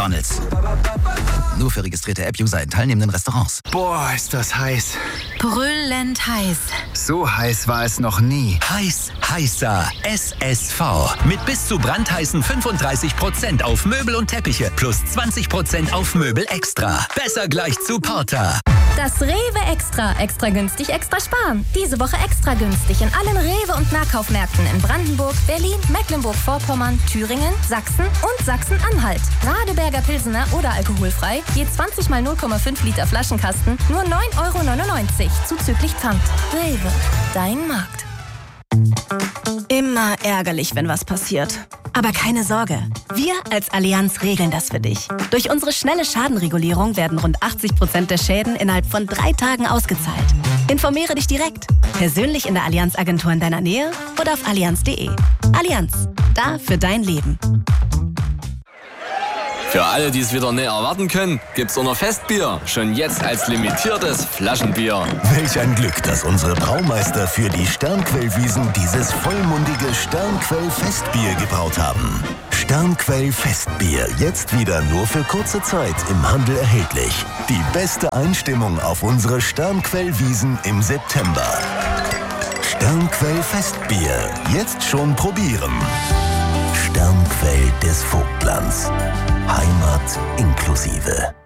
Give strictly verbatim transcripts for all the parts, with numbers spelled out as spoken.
McDonald's. Nur für registrierte App-User in teilnehmenden Restaurants. Boah, ist das heiß. Brüllend heiß. So heiß war es noch nie. Heiß, heißer S S V. Mit bis zu brandheißen fünfunddreißig Prozent auf Möbel und Teppiche plus zwanzig Prozent auf Möbel extra. Besser gleich zu Porter. Das Rewe Extra. Extra günstig, extra sparen. Diese Woche extra günstig in allen Rewe- und Nahkaufmärkten in Brandenburg, Berlin, Mecklenburg-Vorpommern, Thüringen, Sachsen und Sachsen-Anhalt. Radeberger Pilsener oder alkoholfrei, je zwanzig mal null Komma fünf Liter Flaschenkasten, nur neun Euro neunundneunzig, zuzüglich Pfand. Rewe, dein Markt. Immer ärgerlich, wenn was passiert. Aber keine Sorge, wir als Allianz regeln das für dich. Durch unsere schnelle Schadenregulierung werden rund achtzig Prozent der Schäden innerhalb von drei Tagen ausgezahlt. Informiere dich direkt, persönlich in der Allianz-Agentur in deiner Nähe oder auf allianz punkt de. Allianz, da für dein Leben. Für alle, die es wieder näher erwarten können, gibt's unser Festbier. Schon jetzt als limitiertes Flaschenbier. Welch ein Glück, dass unsere Braumeister für die Sternquellwiesen dieses vollmundige Sternquell-Festbier gebraut haben. Sternquell-Festbier, jetzt wieder nur für kurze Zeit im Handel erhältlich. Die beste Einstimmung auf unsere Sternquellwiesen im September. Sternquell-Festbier, jetzt schon probieren. Sternquell des Vogtlands. Heimat inklusive.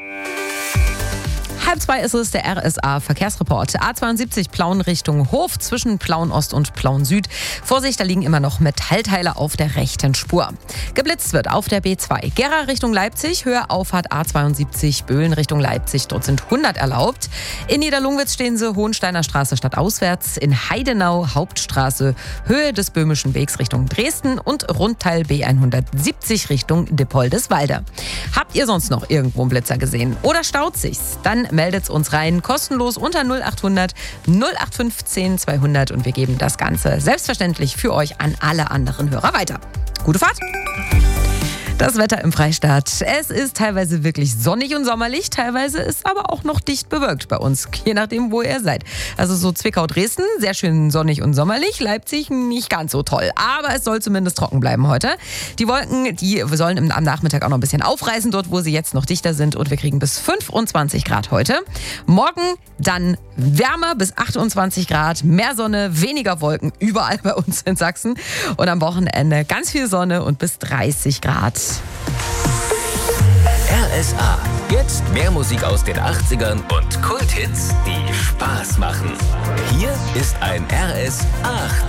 Halb zwei ist es, der R S A-Verkehrsreport. A zweiundsiebzig Plauen Richtung Hof zwischen Plauen-Ost und Plauen-Süd. Vorsicht, da liegen immer noch Metallteile auf der rechten Spur. Geblitzt wird auf der B zwei. Gera Richtung Leipzig, Höhe Auffahrt A zweiundsiebzig, Böhlen Richtung Leipzig. Dort sind hundert erlaubt. In Niederlungwitz stehen sie Hohensteiner Straße stadtauswärts. In Heidenau Hauptstraße, Höhe des Böhmischen Wegs Richtung Dresden und Rundteil B hundertsiebzig Richtung Dippoldeswalde. Habt ihr sonst noch irgendwo einen Blitzer gesehen? Oder staut sich's? Dann meldet's uns rein, kostenlos unter null achthundert null acht fünfzehn zweihundert und wir geben das Ganze selbstverständlich für euch an alle anderen Hörer weiter. Gute Fahrt! Das Wetter im Freistaat. Es ist teilweise wirklich sonnig und sommerlich, teilweise ist aber auch noch dicht bewölkt bei uns, je nachdem, wo ihr seid. Also so Zwickau, Dresden, sehr schön sonnig und sommerlich, Leipzig nicht ganz so toll, aber es soll zumindest trocken bleiben heute. Die Wolken, die sollen am Nachmittag auch noch ein bisschen aufreißen, dort wo sie jetzt noch dichter sind und wir kriegen bis fünfundzwanzig Grad heute. Morgen dann wärmer bis achtundzwanzig Grad, mehr Sonne, weniger Wolken überall bei uns in Sachsen und am Wochenende ganz viel Sonne und bis dreißig Grad. R S A. Jetzt mehr Musik aus den achtzigern und Kulthits, die Spaß machen. Hier ist ein R S A.